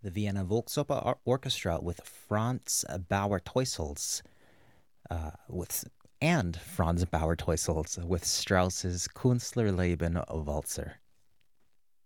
the Vienna Volksoper Orchestra with uh, with Franz Bauer Teusels with Strauss's Künstlerleben Walzer.